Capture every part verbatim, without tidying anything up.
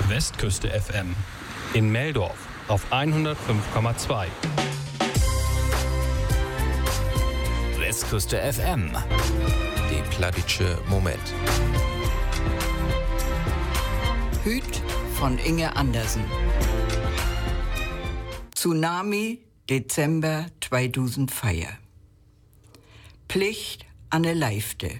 Westküste F M. In Meldorf auf hundertfünf Komma zwei. Westküste F M. Die Plattitsche Moment. Hüt von Inge Andersen. Tsunami, Dezember zweitausendvier. Pflicht an ne Leifte.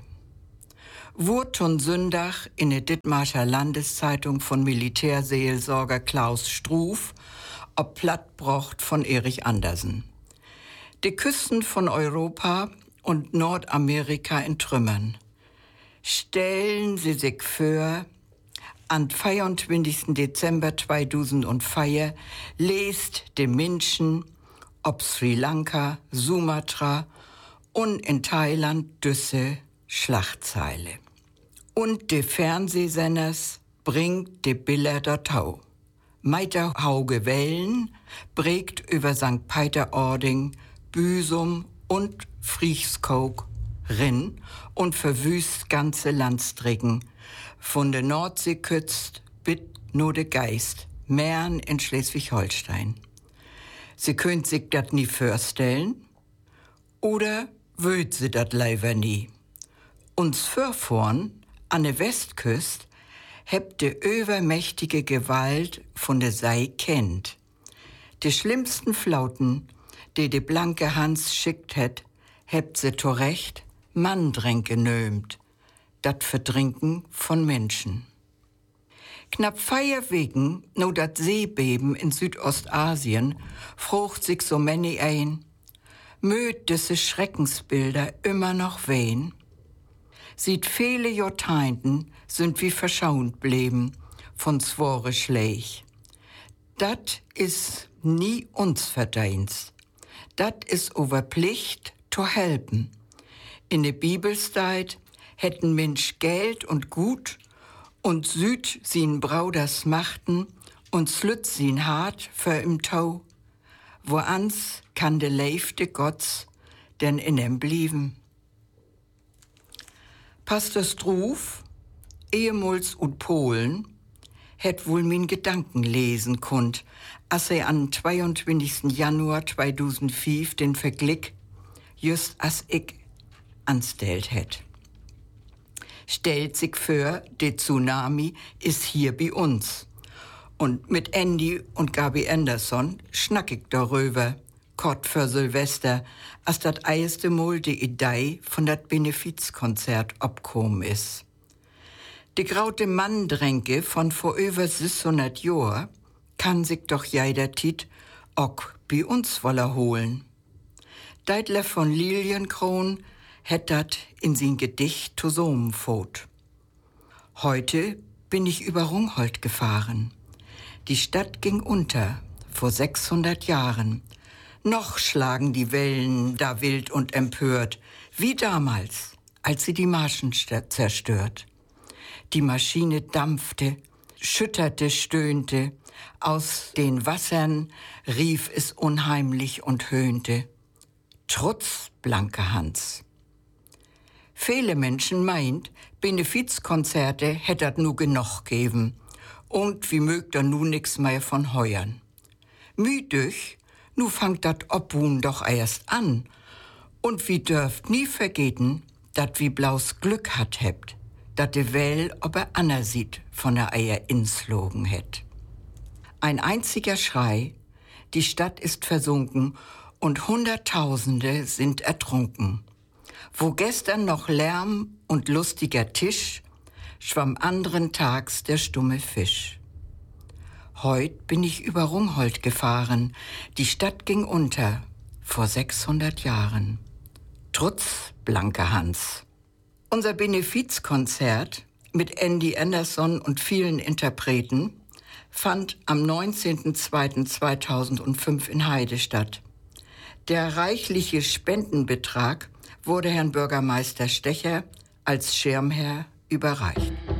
Wurt ton Sündach in der Dithmarscher Landeszeitung von Militärseelsorger Klaus Struff ob Plattbrocht von Erich Andersen. Die Küsten von Europa und Nordamerika in Trümmern. Stellen Sie sich vor, am vierundzwanzigsten Dezember zweitausendvier lest die Menschen ob Sri Lanka, Sumatra und in Thailand düsse Schlagzeile. Und die Fernsehsenders bringt die Bilder dortau. Meiter Hauge Wellen prägt über Sankt Peter-Ording, Büsum und Frieskog Rinn und verwüst ganze Landstricken. Von der Nordseeküste bis nur de Geist, Mähren in Schleswig-Holstein. Sie könnt sich dat nie vorstellen, oder wöt sie dat leider nie. Uns vorvorn, an der Westküste, hebt de übermächtige Gewalt von der Sei kennt. Die schlimmsten Flauten, die de blanke Hans schickt het, hebt se zurecht Manndränke nömt, dat Verdrinken von Menschen. Knapp vier Wegen, no dat Seebeben in Südostasien, frucht sich so many ein, möt diese Schreckensbilder immer noch wehen. Sieht viele Jahrzehnten sind wie verschaunt blieben von zwore Schleich. Dat is nie uns Verdienst. Dat is over Pflicht to helpen. In der Bibelzeit hätten Mensch Geld und Gut und Süd sin Brauders machten und slüt sin hart für im Tau. Wo ans kann de Leifte Gotts denn in em blieben. Pastor Struff, ehemals und Polen, hätt wohl min Gedanken lesen konnt, als er am zweiundzwanzigsten Januar zweitausendfünf den Verglick just as ich anstellt hätt. Stellt sich vor, der Tsunami ist hier bei uns. Und mit Andy und Gabi Anderson schnack ich darüber, kort für Silvester, als dat erste Mal die Idee von dat Benefizkonzert abkommen ist. Die graute Manndränke von vor über sechshundert Jahren kann sich doch jeder Tit auch bei uns wolle holen. Deitler von Lilienkron hätt dat in sein Gedicht zusammenfot. Heute bin ich über Rungholt gefahren. Die Stadt ging unter, vor sechshundert Jahren. Noch schlagen die Wellen da wild und empört, wie damals, als sie die Marschenstadt zerstört. Die Maschine dampfte, schütterte, stöhnte, aus den Wassern rief es unheimlich und höhnte. Trotz blanke Hans. Viele Menschen meint, Benefizkonzerte hättet nu genug geben und wie mögt er nu nix mehr von heuern. Müdüch, nu fangt dat Obwun doch erst an und wie dürft nie vergeten, dat wie blaus Glück hat hebt, dat de Well ob er Anna sieht von der Eier inslogen hätt. Ein einziger Schrei, die Stadt ist versunken und Hunderttausende sind ertrunken. Wo gestern noch Lärm und lustiger Tisch, schwamm anderen Tags der stumme Fisch. Heut bin ich über Rungholt gefahren, die Stadt ging unter, vor sechshundert Jahren. Trotz blanke Hans. Unser Benefizkonzert mit Andy Anderson und vielen Interpreten fand am neunzehnten zweiten zweitausendfünf in Heide statt. Der reichliche Spendenbetrag wurde Herrn Bürgermeister Stecher als Schirmherr überreicht.